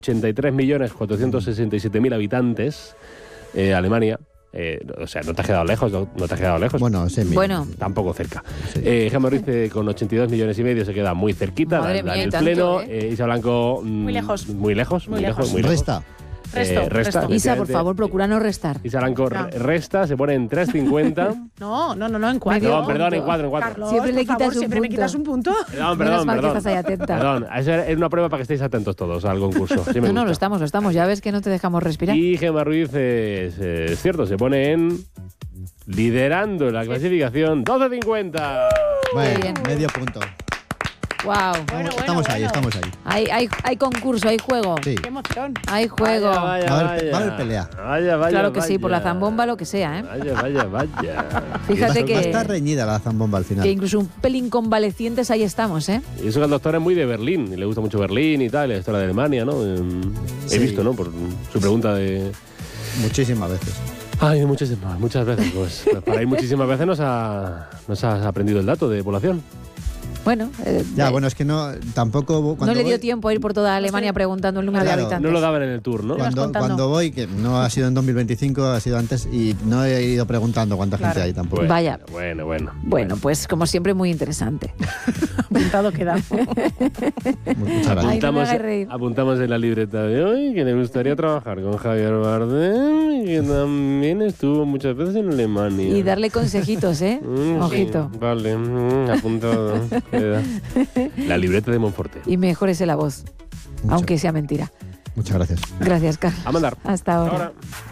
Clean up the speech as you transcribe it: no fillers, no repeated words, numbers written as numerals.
83.467.000 habitantes, Alemania. O sea, no te has quedado lejos, no te has quedado lejos. Bueno, Bueno. Tampoco cerca. Sí. Gemma Ruiz con 82 millones y medio se queda muy cerquita, Madre en mía, y el tanto, pleno. ¿eh? Isa Blanco Muy lejos. Muy lejos. Resta. Resta. Isa, por efectivamente. favor, procura no restar. Isa Blanco No. resta, se pone en 3,50. No, en 4. No, perdón, en 4. Carlos, Siempre le por favor, quitas un siempre me punto. quitas un punto. Perdón. Menos mal que estás ahí atenta. Perdón, eso es una prueba para que estéis atentos todos al concurso. Sí me No, gusta. lo estamos. Ya ves que no te dejamos respirar. Y Gemma Ruiz, es cierto, se pone liderando la clasificación, 12,50. Bueno, bien. medio punto. Wow. Estamos ahí. Hay concurso, hay juego. Sí. Qué emoción. Hay juego. Va a haber pelea. Vaya, Claro que sí, por la zambomba, lo que sea, ¿eh? Vaya. Fíjate Va a estar que reñida la zambomba al final. incluso un pelín convalecientes ahí estamos, ¿eh? Y eso que el doctor es muy de Berlín, y le gusta mucho Berlín y tal, la historia de Alemania, ¿no? He Sí. visto, ¿no? Por su pregunta de... Muchísimas veces. Ay, muchas veces. Pues para ir muchísimas veces nos has aprendido el dato de población. Bueno, Ya, bueno, es que no, tampoco... no le dio tiempo a ir por toda Alemania preguntando el número de Claro, habitantes. No lo daban en el tour, ¿no? vas contando. Cuando voy, que no ha sido en 2025, ha sido antes, y no he ido preguntando cuánta gente hay tampoco. Vaya. Bueno. Bueno, pues como siempre, muy interesante. Apuntado queda. Muchas gracias. Ay, no me hagas reír. Apuntamos en la libreta de hoy que le gustaría trabajar con Javier Bardem, que también estuvo muchas veces en Alemania. Y darle consejitos, ¿eh? Ojito. Sí, vale, apuntado. Queda. La libreta de Monforte. Y mejórese la voz, aunque sea mentira. Muchas gracias. Gracias, Carlos. A mandar. Hasta ahora. Ahora.